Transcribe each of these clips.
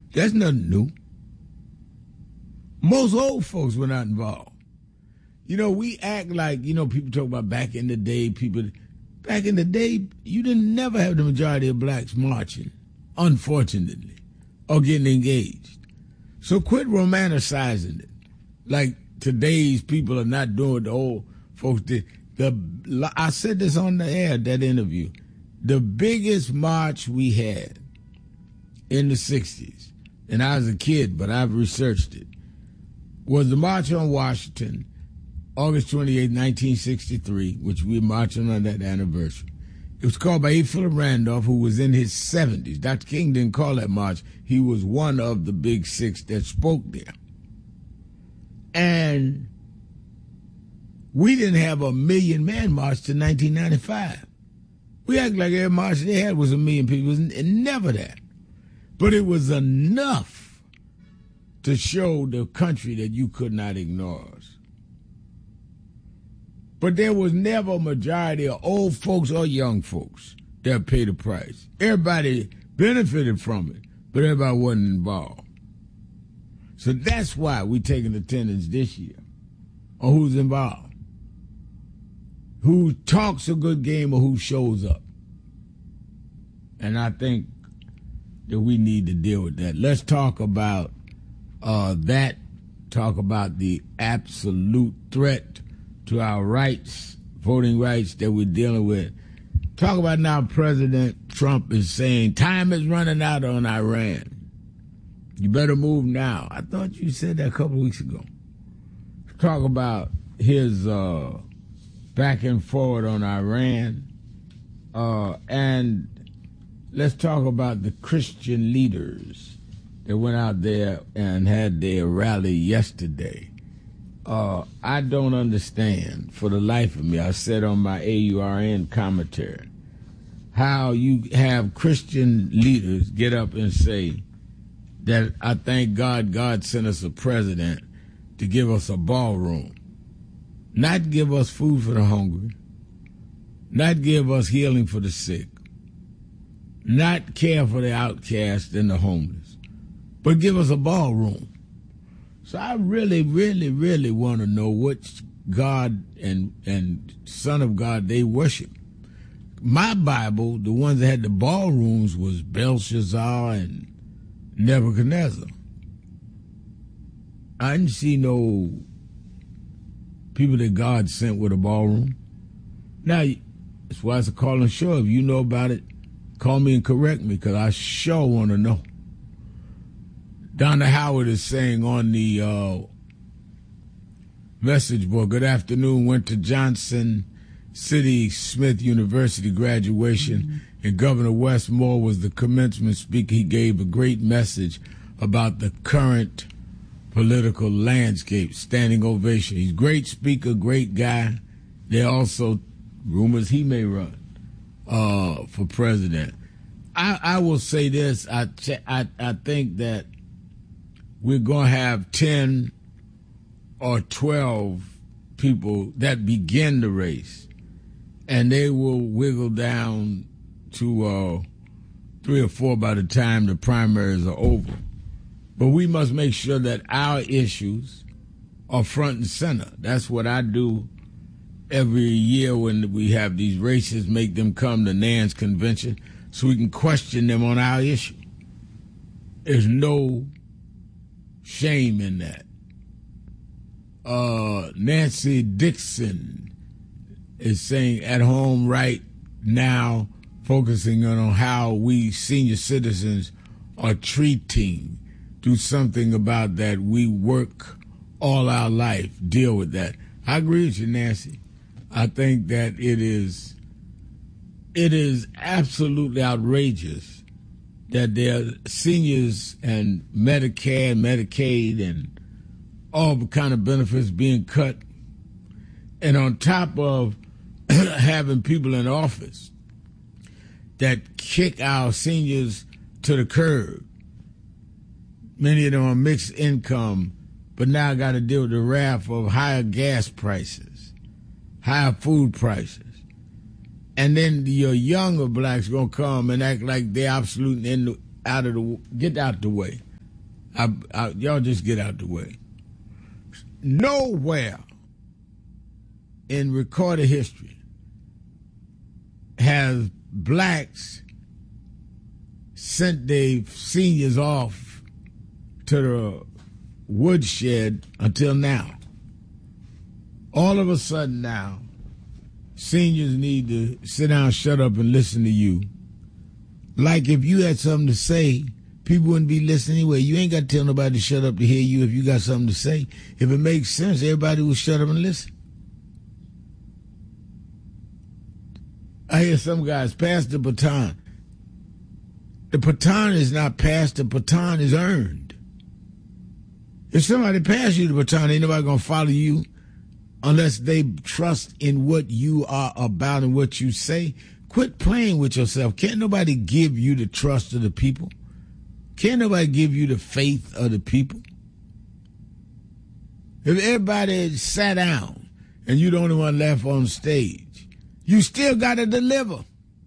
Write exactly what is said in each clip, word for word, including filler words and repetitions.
That's nothing new. Most old folks were not involved. You know, we act like, you know, people talk about back in the day, people, back in the day, you didn't never have the majority of blacks marching, unfortunately, or getting engaged. So quit romanticizing it. Like today's people are not doing what the old folks did. The, I said this on the air, that interview. The biggest march we had in the sixties, and I was a kid, but I've researched it, was the March on Washington, August twenty-eighth, nineteen sixty-three, which we're marching on that anniversary. It was called by A. Philip Randolph, who was in his seventies. Doctor King didn't call that march. He was one of the big six that spoke there. And we didn't have a million man march till nineteen ninety-five. We act like every march they had was a million people. It was never that. But it was enough to show the country that you could not ignore us. But there was never a majority of old folks or young folks that paid the price. Everybody benefited from it, but everybody wasn't involved. So that's why we're taking attendance this year on who's involved, who talks a good game or who shows up. And I think that we need to deal with that. Let's talk about uh, that, talk about the absolute threat to our rights, voting rights that we're dealing with. Talk about now President Trump is saying time is running out on Iran. You better move now. I thought you said that a couple of weeks ago. Talk about his uh, back and forward on Iran. Uh, and let's talk about the Christian leaders that went out there and had their rally yesterday. Uh, I don't understand, for the life of me, I said on my A U R N commentary, how you have Christian leaders get up and say that I thank God God sent us a president to give us a ballroom, not give us food for the hungry, not give us healing for the sick, not care for the outcast and the homeless, but give us a ballroom. So I really, really, really want to know which God and, and Son of God they worship. My Bible, the ones that had the ballrooms, was Belshazzar and Nebuchadnezzar. I didn't see no people that God sent with a ballroom. Now, that's why it's a call and show. If you know about it, call me and correct me, because I sure want to know. Donna Howard is saying on the uh, message board, good afternoon, went to Johnson City Smith University graduation, mm-hmm. and Governor Wes Moore was the commencement speaker. He gave a great message about the current political landscape, standing ovation. He's a great speaker, great guy. There are also rumors he may run uh, for president. I, I will say this, I, I, I think that we're going to have ten or twelve people that begin the race, and they will wiggle down to uh, three or four by the time the primaries are over. But we must make sure that our issues are front and center. That's what I do every year when we have these races, make them come to Nan's convention so we can question them on our issue. There's no shame in that. Uh, Nancy Dixon is saying at home right now, focusing on how we senior citizens are treating. Do something about that. We work all our life. Deal with that. I agree with you, Nancy. I think that it is, it is absolutely outrageous that there are seniors and Medicare and Medicaid and all the kind of benefits being cut. And on top of having people in office that kick our seniors to the curb, many of them are mixed income, but now got to deal with the wrath of higher gas prices, higher food prices. And then your younger blacks going to come and act like they're absolute in the, out of the, get out the way. I, I, y'all just get out the way. Nowhere in recorded history has blacks sent their seniors off to the woodshed until now. All of a sudden now, seniors need to sit down, shut up, and listen to you. Like if you had something to say, people wouldn't be listening anyway. You ain't got to tell nobody to shut up to hear you if you got something to say. If it makes sense, everybody will shut up and listen. I hear some guys pass the baton. The baton is not passed, the baton is earned. If somebody passes you the baton, ain't nobody going to follow you unless they trust in what you are about and what you say. Quit playing with yourself. Can't nobody give you the trust of the people? Can't nobody give you the faith of the people? If everybody sat down and you the only one left on stage, you still got to deliver.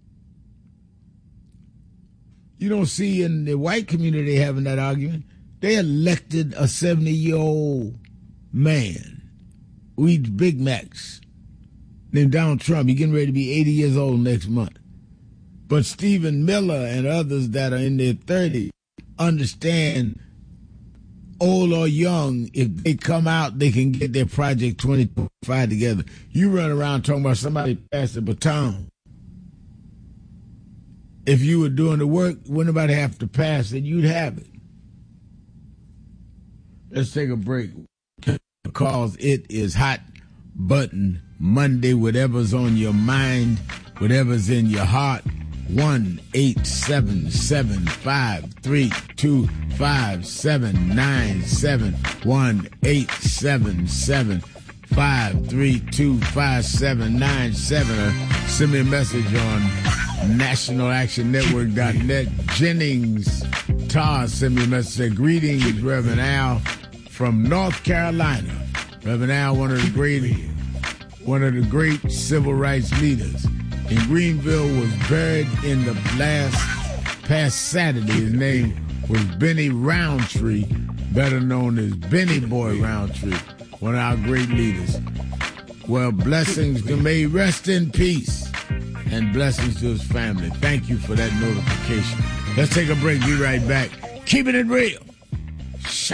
You don't see in the white community having that argument. They elected a seventy-year-old man who eats Big Macs named Donald Trump. He's getting ready to be eighty years old next month. But Stephen Miller and others that are in their thirties understand, old or young, if they come out, they can get their Project twenty twenty-five together. You run around talking about somebody passed the baton. If you were doing the work, wouldn't nobody have to pass it, you'd have it. Let's take a break because it is Hot Button Monday. Whatever's on your mind, whatever's in your heart, one eight seven seven, five three two, five seven nine seven, one eight seven seven, five three two, five seven nine seven, or send me a message on national action network dot net. Jennings Tar sent me a message, said, greetings, Reverend Al from North Carolina. Reverend Al, one of the great, one of the great civil rights leaders in Greenville, was buried in the last past Saturday. His name was Benny Roundtree, better known as Benny Boy Roundtree, one of our great leaders. Well, blessings to may rest in peace, and blessings to his family. Thank you for that notification. Let's take a break. Be right back. Keeping it real.